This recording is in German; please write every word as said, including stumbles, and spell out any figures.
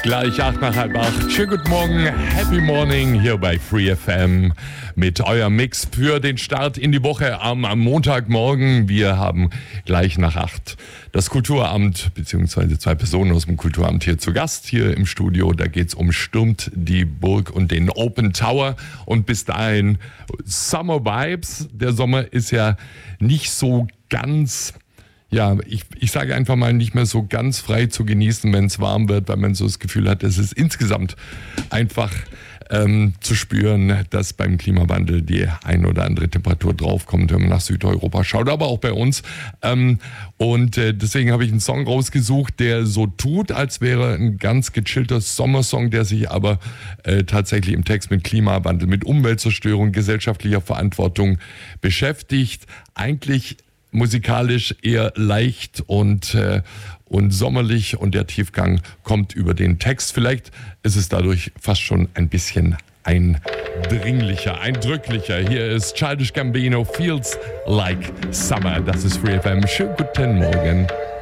Gleich acht nach halb acht. Schönen guten Morgen, Happy Morning hier bei Free F M mit eurem Mix für den Start in die Woche am, am Montagmorgen. Wir haben gleich nach acht das Kulturamt bzw. zwei Personen aus dem Kulturamt hier zu Gast hier im Studio. Da geht es um Stürmt die Burg und den Open Tower. Und bis dahin Summer Vibes. Der Sommer ist ja nicht so ganz... Ja, ich, ich sage einfach mal, nicht mehr so ganz frei zu genießen, wenn es warm wird, weil man so das Gefühl hat, es ist insgesamt einfach ähm, zu spüren, dass beim Klimawandel die ein oder andere Temperatur draufkommt, wenn man nach Südeuropa schaut, aber auch bei uns. Ähm, und äh, deswegen habe ich einen Song rausgesucht, der so tut, als wäre ein ganz gechillter Sommersong, der sich aber äh, tatsächlich im Text mit Klimawandel, mit Umweltzerstörung, gesellschaftlicher Verantwortung beschäftigt. Eigentlich musikalisch eher leicht und, äh, und sommerlich und der Tiefgang kommt über den Text. Vielleicht ist es dadurch fast schon ein bisschen eindringlicher, eindrücklicher. Hier ist Childish Gambino, Feels Like Summer. Das ist Free F M. Schönen guten Morgen.